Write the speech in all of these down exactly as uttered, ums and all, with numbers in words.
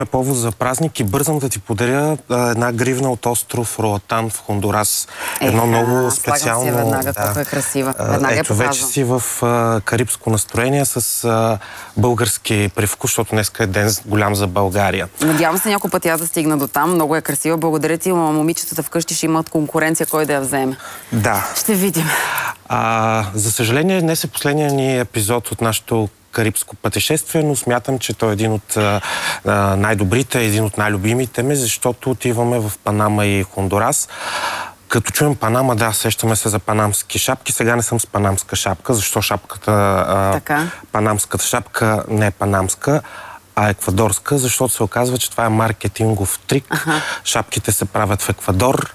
Повод за празник и бързам да ти подаря една гривна от остров Роатан в Хондурас. Едно Еха, много специално... Слагам си веднага, да, колко е красива. Веднага ето, вече си в а, карибско настроение с а, български привкус, защото днес е ден голям за България. Надявам се някой път я да стигна до там. Много е красива. Благодаря ти, но момичетата вкъщи ще имат конкуренция, кой да я вземе. Да. Ще видим. А, за съжаление, днес е последният ни епизод от нашото карибско пътешествие, но смятам, че той е един от най-добрите, един от най-любимите ми, защото отиваме в Панама и Хондурас. Като чуем Панама, да, сещаме се за панамски шапки. Сега не съм с панамска шапка. Защо шапката, а, панамската шапка не е панамска, а еквадорска, защото се оказва, че това е маркетингов трик. Ага. Шапките се правят в Еквадор.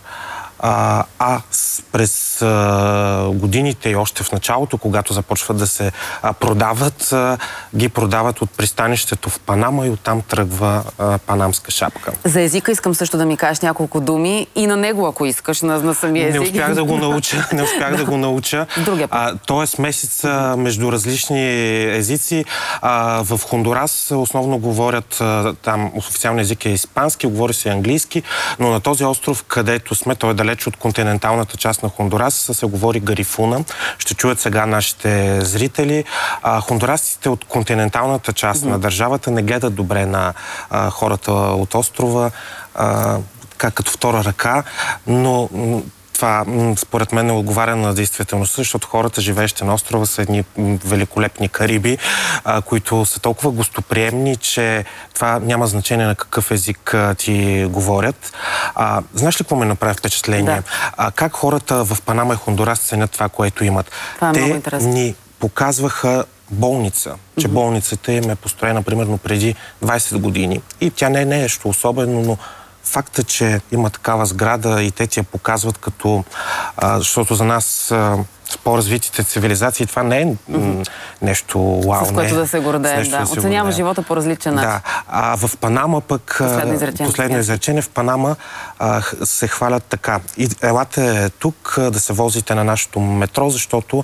А, а през а, годините и още в началото, когато започват да се а, продават, а, ги продават от пристанището в Панама и оттам тръгва а, панамска шапка. За езика искам също да ми кажеш няколко думи и на него, ако искаш, на, на самия език. Не успях да го науча. Не успях да. да го науча. А, то е смесица между различни езици. А, в Хондурас основно говорят, а, там официалният език е испански, говори се английски, но на този остров, където сме, той е далеч от континенталната част на Хондурас, се говори гарифуна. Ще чуят сега нашите зрители. А, хондурасците от континенталната част mm-hmm. на държавата не гледат добре на а, хората от острова, а, така като втора ръка, но това, според мен, не отговаря на действителността, защото хората, живеещи на острова, са едни великолепни кариби, а, които са толкова гостоприемни, че това няма значение на какъв език а, ти говорят. А, знаеш ли какво ме направи впечатление? Да. А, как хората в Панама и Хондурас ценят това, което имат? Това е Те много интересно. Ни показваха болница, че mm-hmm. болницата им е построена примерно преди двайсет години. И тя не е нещо особено, но факта, че има такава сграда и те ти я показват като... А, защото за нас а, с по-развитите цивилизации това не е mm-hmm. нещо вау. С което не, да се гордеем, да. да оценява живота по различен начин. Да. А в Панама пък... Последно изречение. Последно изречение. В Панама а, се хвалят така. И елате тук да се возите на нашото метро, защото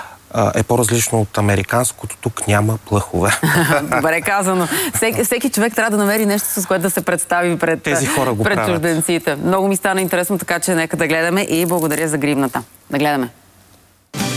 е по-различно от американското. Тук няма плъхове. Добре казано. Всеки, всеки човек трябва да намери нещо, с което да се представи пред, Тези хора го пред чужденците. Много ми стана интересно, така че нека да гледаме и благодаря за гривната. Да гледаме.